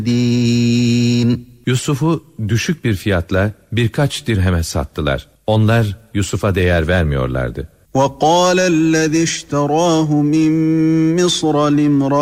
Yusuf'u düşük bir fiyatla birkaç dirheme sattılar. Onlar Yusuf'a değer vermiyorlardı. وَقَالَ الَّذِي اشْتَرَاهُ مِنْ مِصْرَ